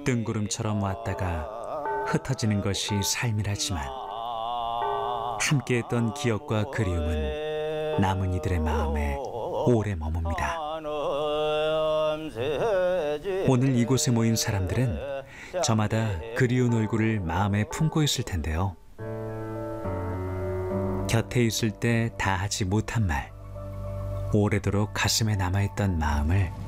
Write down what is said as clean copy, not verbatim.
뜬구름처럼 왔다가 흩어지는 것이 삶이라지만 함께했던 기억과 그리움은 남은 이들의 마음에 오래 머뭅니다. 오늘 이곳에 모인 사람들은 저마다 그리운 얼굴을 마음에 품고 있을 텐데요. 곁에 있을 때 다 하지 못한 말, 오래도록 가슴에 남아있던 마음을